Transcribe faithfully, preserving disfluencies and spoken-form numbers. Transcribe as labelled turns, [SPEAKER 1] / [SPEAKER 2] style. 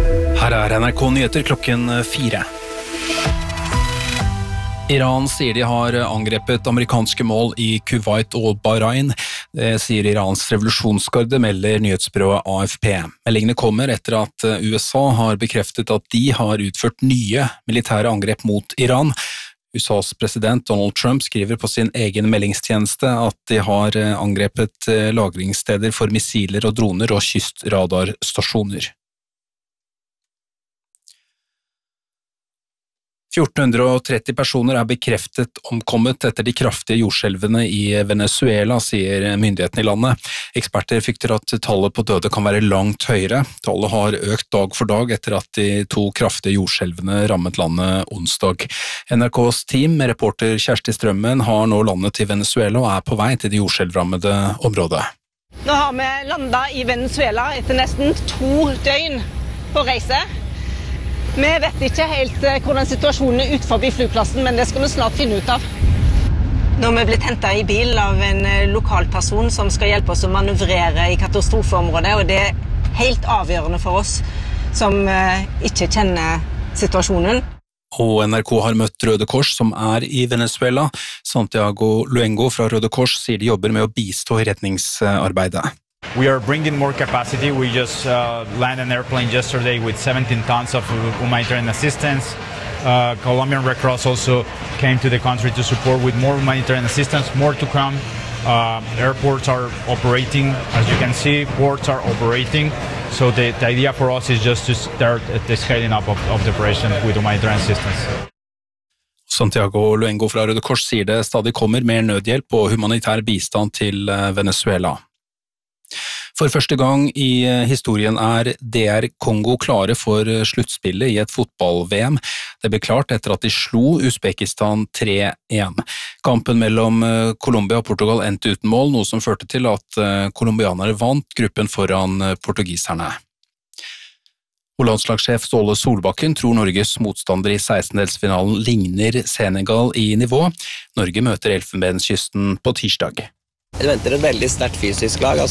[SPEAKER 1] Her er N R K Nyheter klokken fire. Iran sier de har angrepet amerikanske mål i Kuwait og Bahrain. Det sier Irans revolusjonsgarde, melder nyhetsbyrået A F P. Meldingene kommer etter at U S A har bekreftet at de har utført nye militære angrep mot Iran. U S A's president Donald Trump skriver på sin egen meldingstjeneste at de har angrepet lagringssteder for missiler og droner og kystradarstasjoner. fjorten tretti personer er bekreftet omkommet etter de kraftige jordskjelvene i Venezuela, sier myndighetene i landet. Eksperter frykter at tallet på døde kan være langt høyere. Tallet har økt dag for dag etter at de to kraftige jordskjelvene rammet landet onsdag. N R K's team med reporter Kjersti Strømmen har nå landet til Venezuela og er på vei til det jordskjelvrammede området.
[SPEAKER 2] Nå har vi landet i Venezuela etter nesten to døgn på reise. Vi vet ikke helt hvordan situasjonen er utenfor flyplassen, men det skal vi snart finne ut av. Nå har vi blitt hentet i bil av en lokal person som skal hjelpe oss å manøvrere i katastrofeområdet, og det er helt avgjørende for oss som ikke kjenner situasjonen.
[SPEAKER 1] Og N R K har møtt Røde Kors som er i Venezuela. Santiago Luengo fra Røde Kors sier de jobber med å bistå i redningsarbeidet.
[SPEAKER 3] We are bringing more capacity. We just uh, landed an airplane yesterday with seventeen tons of humanitarian assistance. Uh, Colombian Red Cross also came to the country to support with more humanitarian assistance, more to come. Uh, airports are operating, as you can see, ports are operating. So the, the idea for us is just to start the scaling up of, of the operation with humanitarian assistance.
[SPEAKER 1] Santiago Luengo fra Røde Kors sier det stadig kommer mer nødhjelp og humanitær bistand til Venezuela. For første gang i historien er D R Kongo klare for sluttspillet i et fotball-V M. Det ble klart etter at de slo Uzbekistan tre én. Kampen mellom Colombia og Portugal endte uten mål, noe som førte til at colombianere vant gruppen foran portugiserne. Og landslagssjef Ståle Solbakken tror Norges motstander i sekstendedelsfinalen ligner Senegal i nivå. Norge møter Elfenbenskysten på tirsdag.
[SPEAKER 4] Jeg venter et veldig sterkt fysisk lag. Altså